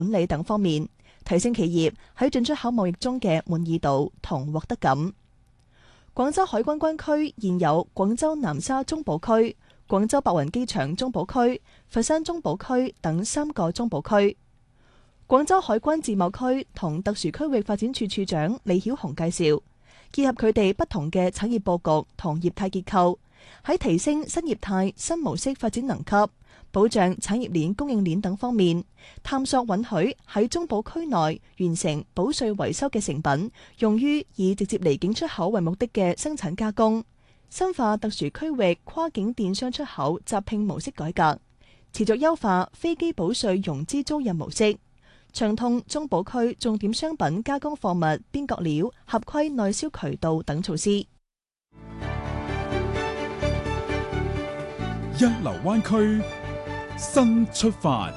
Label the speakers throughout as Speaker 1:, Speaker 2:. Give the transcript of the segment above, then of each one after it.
Speaker 1: 管理等方面，提升企業喺進出口貿易中嘅滿意度同獲得感。廣州海軍軍區現有廣州南沙中部區、廣州白雲機場中部區、佛山中部區等3個中部區。廣州海軍自貿區同特殊區域發展處處長李曉紅介紹，結合佢哋不同嘅產業佈局同業態結構，喺提升新業態新模式發展能級、保障產業鏈供應鏈等方面，探索允許喺中部區內完成保稅維修嘅成品，用於以直接離境出口為目的嘅生產加工，深化特殊區域跨境電商出口集聘模式改革，持續優化飛機保稅融資租賃模式，暢通中部區重點商品加工貨物邊角料合規內銷渠道等措施。
Speaker 2: 一流灣區新出發。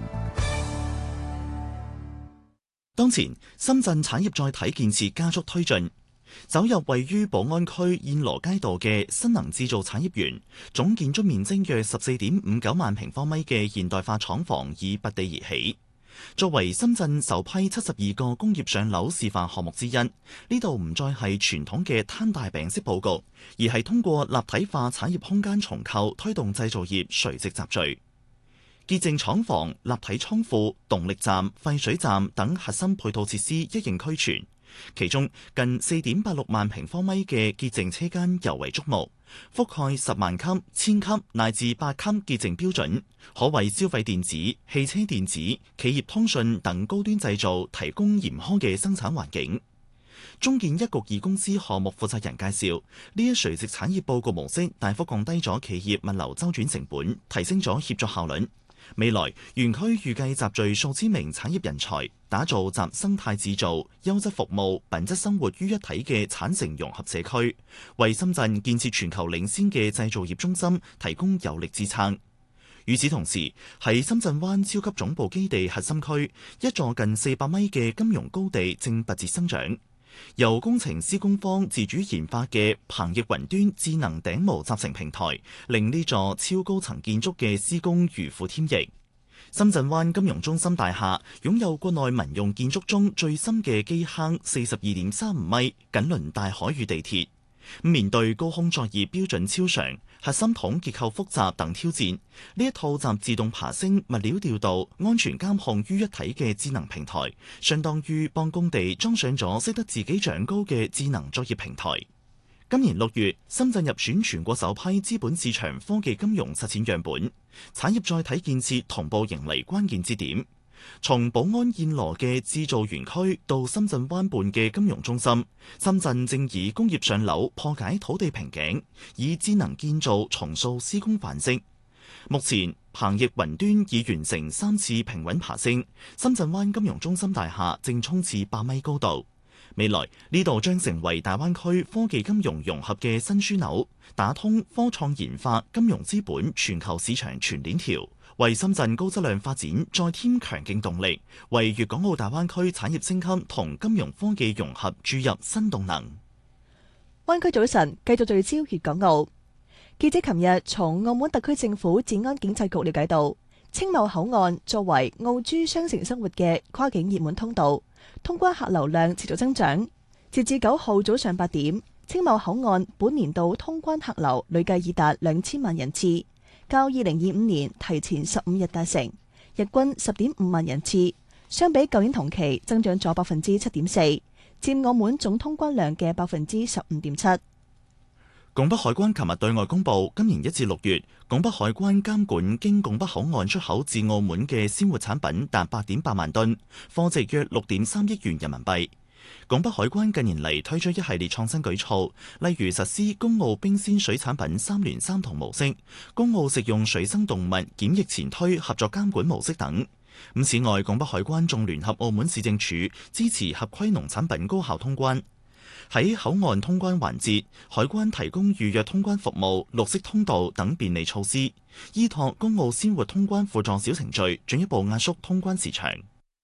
Speaker 3: 當前深圳產業載體建設加速推進，走入位於寶安區燕羅街道嘅新能製造產業園，總建築面積約14.59萬平方米嘅現代化廠房已拔地而起。作為深圳首批72個工業上樓示範項目之一，呢度唔再係傳統嘅攤大餅式佈局，而係通過立體化產業空間重構推動製造業垂直集聚。潔淨廠房、立體倉庫、動力站、廢水站等核心配套設施一應俱全，其中近4.86萬平方米嘅潔淨車間尤為矚目，覆蓋10萬級、1000級乃至8級潔淨標準，可為消費電子、汽車電子、企業通訊等高端製造提供嚴苛嘅生產環境。中建一局2公司項目負責人介紹，呢一垂直產業佈局模式大幅降低咗企業物流周轉成本，提升咗協作效率。未來園區預計集聚數千名產業人才，打造集生態製造、優質服務、品質生活於一體嘅產城融合社區，為深圳建設全球領先嘅製造業中心提供有力支撐。與此同時，喺深圳灣超級總部基地核心區，一座近400米嘅金融高地正拔節生長。由工程施工方自主研發嘅鵬翼雲端智能頂模集成平台，令呢座超高層建築嘅施工如虎添翼。深圳灣金融中心大廈擁有國內民用建築中最深嘅基坑42.35米，緊鄰大海與地鐵。面對高空作業標準超常、核心筒結構複雜等挑戰，呢一套集自動爬升、物料調度、安全監控於一體嘅智能平台，相當於幫工地裝上咗識得自己長高嘅智能作業平台。今年6月，深圳入選全國首批資本市場科技金融實踐樣本，產業載體建設同步迎嚟關鍵節點。從寶安燕羅嘅製造園區到深圳灣畔嘅金融中心，深圳正以工業上樓破解土地瓶頸，以智能建造重塑施工範式。目前，鵬翼雲端已完成3次平穩爬升，深圳灣金融中心大廈正衝刺8米高度。未來呢度將成為大灣區科技金融融合嘅新樞紐，打通科創研發、金融資本全球市場全鏈條，為深圳高質量發展再添強勁動力，為粵港澳大灣區產業升級同金融科技融合注入新動能。
Speaker 1: 灣區早晨繼續聚焦粵港澳。記者琴日從澳門特區政府治安警察局了解到，青茂口岸作為澳珠雙城生活嘅跨境熱門通道，通關客流量持續增長。截至9號早上8點，青茂口岸本年度通關客流累計已達2000萬人次，較2025年提前15日達成，日均10.5萬人次，相比舊年同期增長咗7.4%，佔澳門總通關量嘅15.7%。
Speaker 3: 拱北海關琴日對外公布，今年1至6月，拱北海關監管經拱北口岸出口至澳門嘅鮮活產品達8.8萬噸，貨值約6.3億元人民幣。拱北海關近年嚟推出一系列創新舉措，例如實施公澳冰鮮水產品3聯3同模式、公澳食用水生動物檢疫前推合作監管模式等。此外，拱北海關仲聯合澳門市政署支持合規農產品高效通關。喺口岸通關環節，海關提供預約通關服務、綠色通道等便利措施，依託公澳鮮活通關輔助小程序，進一步壓縮通關時長。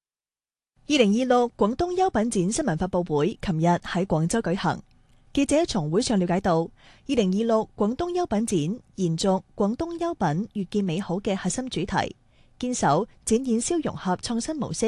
Speaker 1: 2026廣東優品展新聞發佈會琴日喺廣州舉行，記者從會上了解到，2026廣東優品展延續廣東優品越見美好嘅核心主題，堅守展演銷融合創新模式。